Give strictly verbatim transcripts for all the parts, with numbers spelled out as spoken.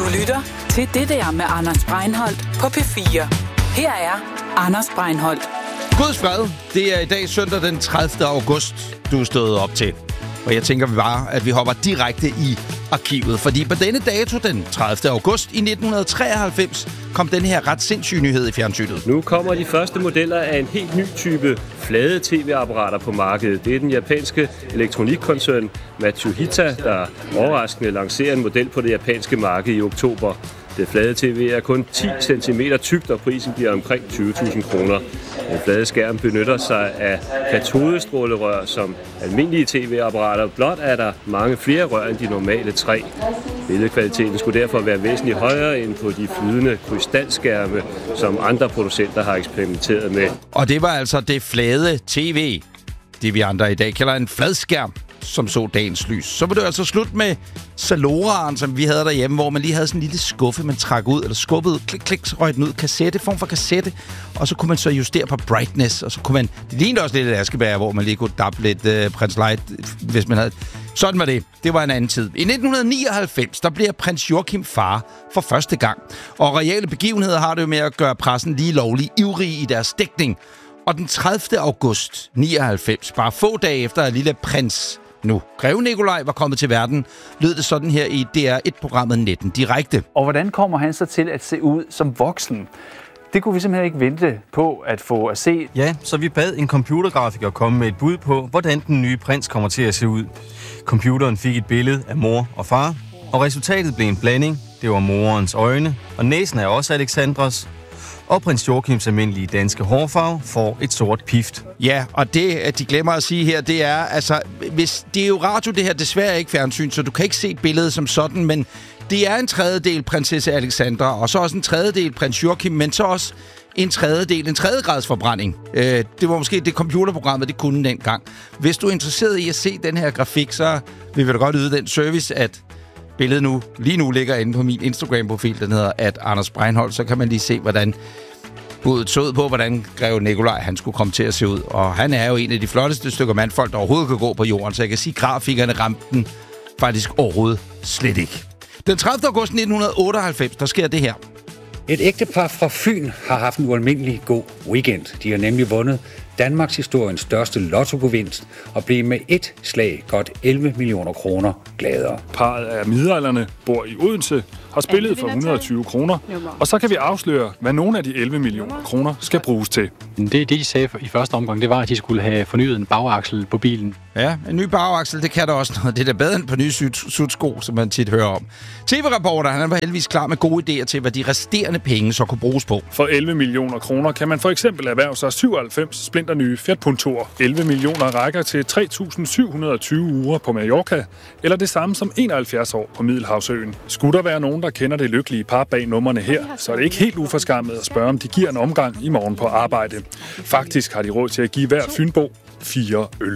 Du lytter til Det der med Anders Breinholt på P fire. Her er Anders Breinholt. Guds fred, det er i dag søndag den tredivte august, du er stået op til. Og jeg tænker vi bare, at vi hopper direkte i arkivet. Fordi på denne dato, den tredivte august i nitten treoghalvfems, kom den her ret sindssyge nyhed i fjernsynet. Nu kommer de første modeller af en helt ny type flade tv-apparater på markedet. Det er den japanske elektronikkoncern Matsuhita, der overraskende lancerer en model på det japanske marked i oktober. Det flade tv er kun ti centimeter tykt, og prisen bliver omkring tyve tusind kroner. Den flade skærm benytter sig af katodestrålerør som almindelige tv-apparater. Blot er der mange flere rør end de normale tre. Billedkvaliteten skulle derfor være væsentligt højere end på de flydende krystalskærme, som andre producenter har eksperimenteret med. Og det var altså det flade tv, det vi andre i dag kalder en fladskærm, som så dagens lys. Så var det altså slut med Zaloraen, som vi havde derhjemme, hvor man lige havde sådan en lille skuffe, man trak ud, eller skubbede, klik, klik, så røg den ud, kassette, form for kassette, og så kunne man så justere på brightness, og så kunne man, det lignede også lidt et askebær, hvor man lige kunne dappe lidt uh, Prins Light, hvis man havde. Sådan var det. Det var en anden tid. I nitten nioghalvfems, der bliver prins Joachim far for første gang, og reelle begivenheder har det jo med at gøre pressen lige lovlig ivrig i deres dækning. Og den tredivte august nioghalvfems, bare få dage efter at lille prins nu, Greve Nikolaj var kommet til verden, lød det sådan her i D R et-programmet Netten Direkte. Og hvordan kommer han så til at se ud som voksen? Det kunne vi simpelthen ikke vente på at få at se. Ja, så vi bad en computergrafiker komme med et bud på, hvordan den nye prins kommer til at se ud. Computeren fik et billede af mor og far, og resultatet blev en blanding. Det var morens øjne, og næsen er også Alexandras. Og prins Joachims almindelige danske hårfarve får et sort pift. Ja, og det, de glemmer at sige her, det er, altså, hvis, det er jo radio, det her, desværre ikke fjernsyn, så du kan ikke se billedet som sådan, men det er en tredjedel prinsesse Alexandra, og så også en tredjedel prins Joachim, men så også en tredjedel, en tredjegrads forbrænding. Øh, det var måske det computerprogrammet, det kunne dengang. Hvis du er interesseret i at se den her grafik, så vil vi da godt yde den service, at billedet nu, lige nu ligger inde på min Instagram-profil, den hedder at Anders Breinholt, så kan man lige se, hvordan budet så ud på, hvordan Greve Nikolaj han skulle komme til at se ud. Og han er jo en af de flotteste stykker mandfolk, der overhovedet kan gå på jorden, så jeg kan sige, at grafikerne ramte den faktisk overhovedet slet ikke. Den tredivte august nitten otteoghalvfems, der sker det her. Et ægtepar fra Fyn har haft en ualmindelig god weekend. De har nemlig vundet Danmarks historiens største lottogevinst og blev med et slag godt elleve millioner kroner gladere. Parret af midaldrende bor i Odense, har spillet for et hundrede og tyve kroner, og så kan vi afsløre, hvad nogle af de elleve millioner kroner skal bruges til. Det, det de sagde i første omgang, det var, at de skulle have fornyet en bagaksel på bilen. Ja, en ny bagaksel, det kan der også noget. Det er da bedre end på nye sutsko, som man tit hører om. T V-reporter, han var heldigvis klar med gode idéer til, hvad de resterende penge så kunne bruges på. For elleve millioner kroner kan man for eksempel erhverve sig syvoghalvfems splinter nye Fiat Puntoer. elleve millioner rækker til tre tusind syv hundrede og tyve uger på Mallorca, eller det samme som enoghalvfjerds år på Middelhavsøen. Skulle der være nogen, der kender det lykkelige par bag numrene her, så er det ikke helt uforskammet at spørge, om de giver en omgang i morgen på arbejde. Faktisk har de råd til at give hver fynbo fire øl.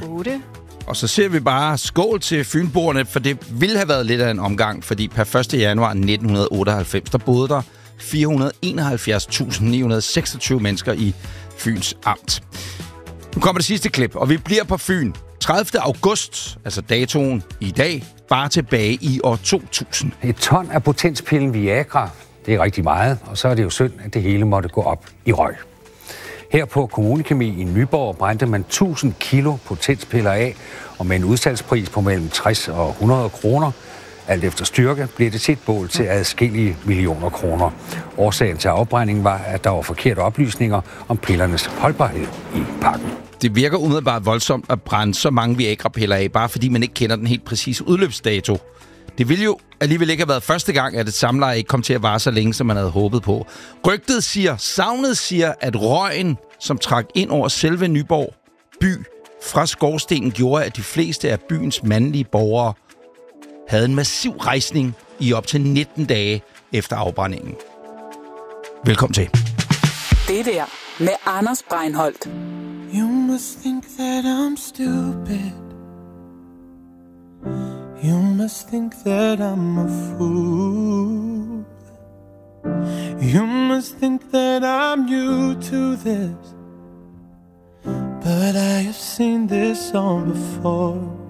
Og så ser vi bare skål til fynboerne, for det ville have været lidt af en omgang, fordi per første januar nitten otteoghalvfems, der boede der fire hundrede og enoghalvfjerds tusind ni hundrede og seksogtyve mennesker i Fyns Amt. Nu kommer det sidste klip, og vi bliver på Fyn. tredivte august, altså datoen i dag, bare tilbage i år to tusind. Et ton af potenspillen Viagra, det er rigtig meget, og så er det jo synd, at det hele måtte gå op i røg. Her på Kommunekemi i Nyborg brændte man tusind kilo potenspiller af, og med en udsalgspris på mellem tres og hundrede kroner, alt efter styrke, blev det til et bål til adskillige millioner kroner. Årsagen til afbrændingen var, at der var forkerte oplysninger om pillernes holdbarhed i pakken. Det virker umiddelbart voldsomt at brænde så mange Viagra-piller af, bare fordi man ikke kender den helt præcise udløbsdato. Det ville jo alligevel ikke have været første gang, at et samleje ikke kom til at vare så længe, som man havde håbet på. Rygtet siger, savnet siger, at røgen, som trak ind over selve Nyborg by fra skorstenen, gjorde, at de fleste af byens mandlige borgere havde en massiv rejsning i op til nitten dage efter afbrændingen. Velkommen til. Det der med Anders Breinholt. You must think that I'm stupid. You must think that I'm a fool. You must think that I'm new to this. But I have seen this song before.